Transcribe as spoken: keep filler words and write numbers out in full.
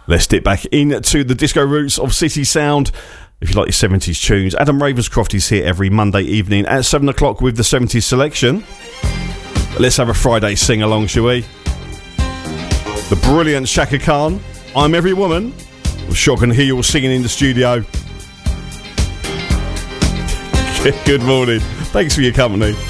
Let's dip back into the disco roots of City Sound. If you like your seventies tunes, Adam Ravenscroft is here every Monday evening at seven o'clock with the seventies selection. Let's have a Friday sing-along, shall we? The brilliant Shaka Khan, I'm Every Woman. I'm sure I can hear you all singing in the studio. Good morning. Thanks for your company.